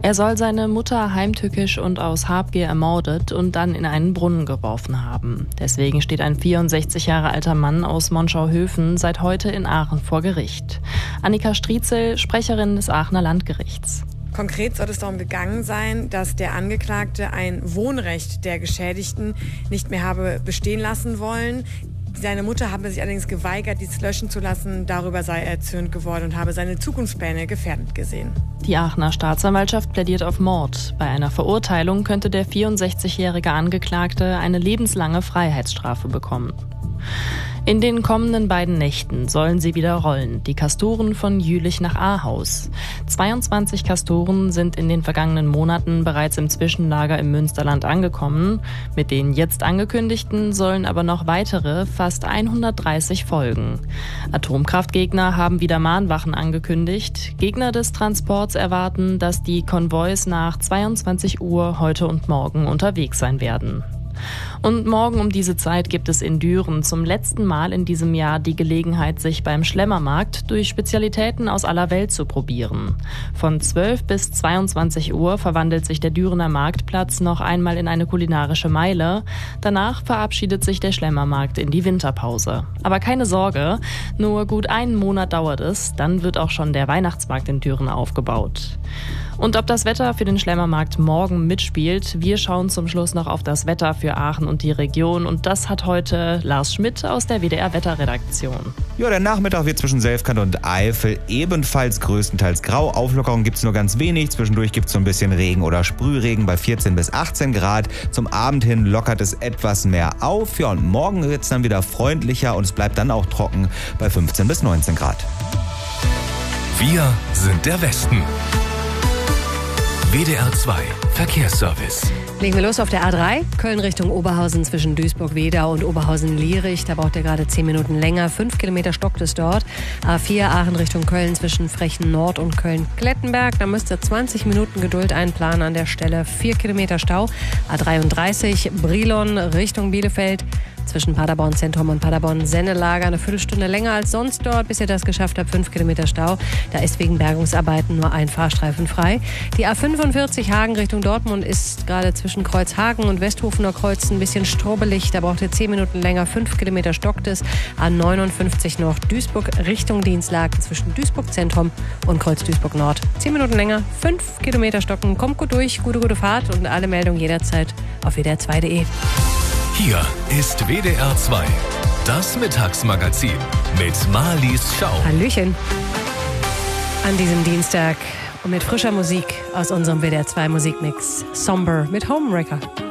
Er soll seine Mutter heimtückisch und aus Habgier ermordet und dann in einen Brunnen geworfen haben. Deswegen steht ein 64 Jahre alter Mann aus Monschau-Höfen seit heute in Aachen vor Gericht. Annika Striezel, Sprecherin des Aachener Landgerichts. Konkret soll es darum gegangen sein, dass der Angeklagte ein Wohnrecht der Geschädigten nicht mehr habe bestehen lassen wollen. Seine Mutter habe sich allerdings geweigert, dies löschen zu lassen. Darüber sei er erzürnt geworden und habe seine Zukunftspläne gefährdet gesehen. Die Aachener Staatsanwaltschaft plädiert auf Mord. Bei einer Verurteilung könnte der 64-jährige Angeklagte eine lebenslange Freiheitsstrafe bekommen. In den kommenden beiden Nächten sollen sie wieder rollen, die Castoren von Jülich nach Ahaus. 22 Castoren sind in den vergangenen Monaten bereits im Zwischenlager im Münsterland angekommen. Mit den jetzt angekündigten sollen aber noch weitere, fast 130 folgen. Atomkraftgegner haben wieder Mahnwachen angekündigt. Gegner des Transports erwarten, dass die Konvois nach 22 Uhr heute und morgen unterwegs sein werden. Und morgen um diese Zeit gibt es in Düren zum letzten Mal in diesem Jahr die Gelegenheit, sich beim Schlemmermarkt durch Spezialitäten aus aller Welt zu probieren. Von 12 bis 22 Uhr verwandelt sich der Dürener Marktplatz noch einmal in eine kulinarische Meile. Danach verabschiedet sich der Schlemmermarkt in die Winterpause. Aber keine Sorge, nur gut einen Monat dauert es, dann wird auch schon der Weihnachtsmarkt in Düren aufgebaut. Und ob das Wetter für den Schlemmermarkt morgen mitspielt, wir schauen zum Schluss noch auf das Wetter für Aachen und die Region. Und das hat heute Lars Schmidt aus der WDR-Wetterredaktion. Ja, der Nachmittag wird zwischen Selfkant und Eifel ebenfalls größtenteils grau. Auflockerung gibt es nur ganz wenig. Zwischendurch gibt es so ein bisschen Regen oder Sprühregen bei 14 bis 18 Grad. Zum Abend hin lockert es etwas mehr auf. Ja, und morgen wird es dann wieder freundlicher und es bleibt dann auch trocken bei 15 bis 19 Grad. Wir sind der Westen. WDR 2 Verkehrsservice. Legen wir los auf der A3, Köln Richtung Oberhausen zwischen Duisburg-Wedau und Oberhausen-Lierich. Da braucht ihr gerade 10 Minuten länger. 5 Kilometer stockt es dort. A4 Aachen Richtung Köln zwischen Frechen Nord und Köln-Klettenberg. Da müsst ihr 20 Minuten Geduld einplanen an der Stelle. 4 Kilometer Stau. A33 Brilon Richtung Bielefeld. Zwischen Paderborn Zentrum und Paderborn Sennelager eine Viertelstunde länger als sonst dort, bis ihr das geschafft habt. 5 Kilometer Stau. Da ist wegen Bergungsarbeiten nur ein Fahrstreifen frei. Die A45 Hagen Richtung Dortmund ist gerade zwischen Kreuzhagen und Westhofener Kreuz ein bisschen strubbelig. Da braucht ihr 10 Minuten länger. 5 Kilometer stockt es. A59 noch Duisburg Richtung Dienstlaken zwischen Duisburg Zentrum und Kreuz Duisburg Nord. 10 Minuten länger. 5 Kilometer stocken. Kommt gut durch. Gute Fahrt und alle Meldungen jederzeit auf wdr2.de. Hier ist WDR 2, das Mittagsmagazin mit Marlies Schau. Hallöchen. An diesem Dienstag und mit frischer Musik aus unserem WDR 2 Musikmix. Somber mit Homewrecker.